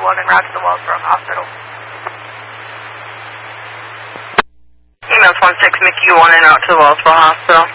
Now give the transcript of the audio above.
1 en route to the Wellsboro Hospital. EMS 16 McU 1 en route to the Wellsboro Hospital.